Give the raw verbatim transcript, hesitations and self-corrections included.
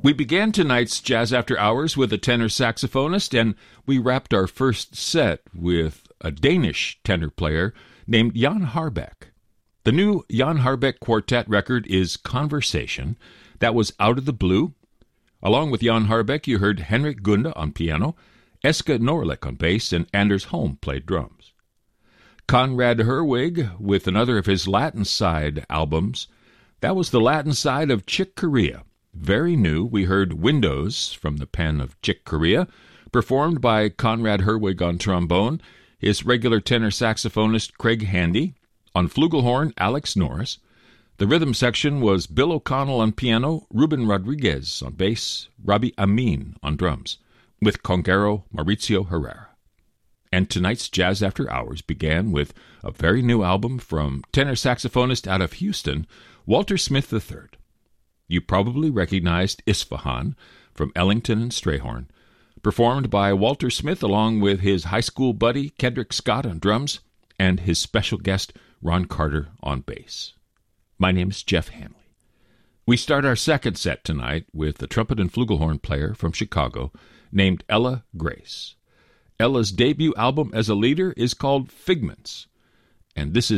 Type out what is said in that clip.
We began tonight's Jazz After Hours with a tenor saxophonist, and we wrapped our first set with a Danish tenor player named Jan Harbeck. The new Jan Harbeck Quartet record is Conversation. That was Out of the Blue. Along with Jan Harbeck, you heard Henrik Gunde on piano, Eske Norlik on bass, and Anders Holm played drums. Conrad Herwig with another of his Latin side albums. That was the Latin side of Chick Corea. Very new, we heard Windows from the pen of Chick Corea, performed by Conrad Herwig on trombone, his regular tenor saxophonist Craig Handy, on flugelhorn Alex Norris. The rhythm section was Bill O'Connell on piano, Ruben Rodriguez on bass, Robbie Amin on drums, with conguero Mauricio Herrera. And tonight's Jazz After Hours began with a very new album from tenor saxophonist out of Houston, Walter Smith the third. You probably recognized Isfahan from Ellington and Strayhorn, performed by Walter Smith along with his high school buddy Kendrick Scott on drums and his special guest Ron Carter on bass. My name is Jeff Hanley. We start our second set tonight with a trumpet and flugelhorn player from Chicago named Ella Grace. Ella's debut album as a leader is called Figments, and this is